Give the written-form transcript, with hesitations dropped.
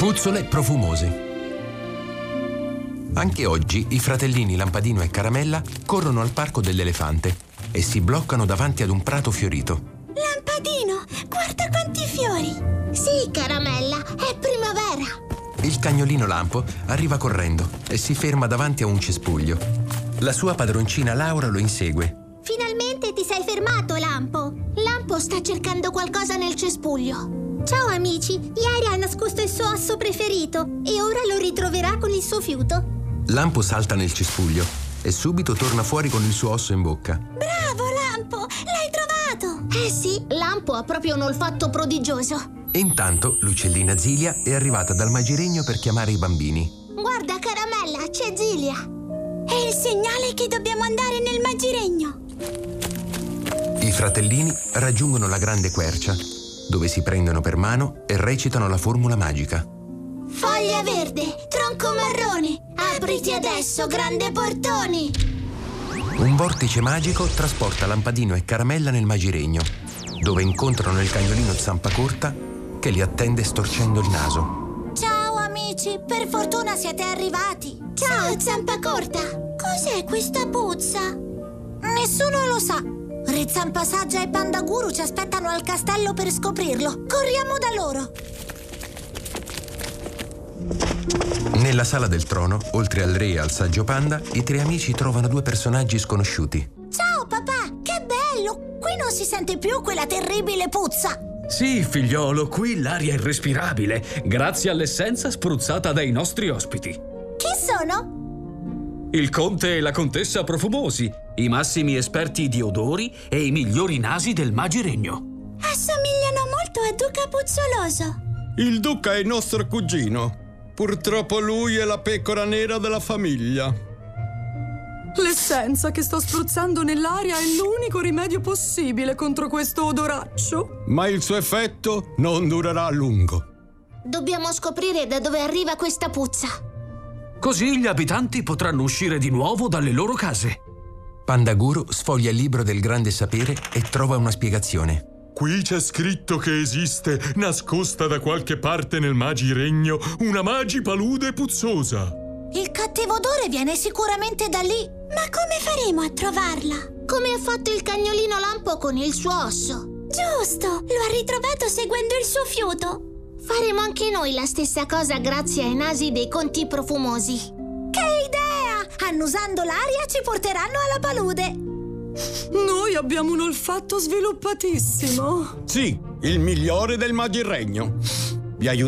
Puzzole profumose. Anche oggi i fratellini Lampadino e Caramella corrono al Parco dell'Elefante e si bloccano davanti ad un prato fiorito. Lampadino, guarda quanti fiori! Sì, Caramella, è primavera! Il cagnolino Lampo arriva correndo e si ferma davanti a un cespuglio. La sua padroncina Laura lo insegue. Finalmente ti sei fermato, Lampo! Lampo sta cercando qualcosa nel cespuglio. Ciao amici, ieri ha nascosto il suo osso preferito e ora lo ritroverà con il suo fiuto. Lampo salta nel cespuglio e subito torna fuori con il suo osso in bocca. Bravo, Lampo! L'hai trovato! Eh sì, Lampo ha proprio un olfatto prodigioso. E intanto l'uccellina Zilia è arrivata dal magiregno per chiamare i bambini. Guarda, Caramella, c'è Zilia! È il segnale che dobbiamo andare nel magiregno. I fratellini raggiungono la grande quercia, dove si prendono per mano e recitano la formula magica. Foglia verde, tronco marrone, apriti adesso, grande portone! Un vortice magico trasporta Lampadino e Caramella nel magiregno, dove incontrano il cagnolino Zampacorta che li attende storcendo il naso. Ciao amici, per fortuna siete arrivati! Ciao Zampacorta! Cos'è questa puzza? Nessuno lo sa! Re Zampasaggia e Pandaguru ci aspettano al castello per scoprirlo. Corriamo da loro! Nella sala del trono, oltre al re e al saggio panda, i tre amici trovano due personaggi sconosciuti. Ciao papà, che bello! Qui non si sente più quella terribile puzza. Sì, figliolo, qui l'aria è respirabile, grazie all'essenza spruzzata dai nostri ospiti. Chi sono? Il conte e la contessa Profumosi, i massimi esperti di odori e i migliori nasi del magiregno. Assomigliano molto a Duca Puzzoloso. Il duca è il nostro cugino. Purtroppo lui è la pecora nera della famiglia. L'essenza che sto spruzzando nell'aria è l'unico rimedio possibile contro questo odoraccio. Ma il suo effetto non durerà a lungo. Dobbiamo scoprire da dove arriva questa puzza. Così gli abitanti potranno uscire di nuovo dalle loro case. Pandaguru sfoglia il libro del grande sapere e trova una spiegazione. Qui c'è scritto che esiste, nascosta da qualche parte nel magiregno, una magipalude puzzosa. Il cattivo odore viene sicuramente da lì. Ma come faremo a trovarla? Come ha fatto il cagnolino Lampo con il suo osso. Giusto, lo ha ritrovato seguendo il suo fiuto. Faremo anche noi la stessa cosa grazie ai nasi dei conti profumosi. Che idea! Annusando l'aria ci porteranno alla palude. Noi abbiamo un olfatto sviluppatissimo. Sì, il migliore del magiregno. Vi aiuterò.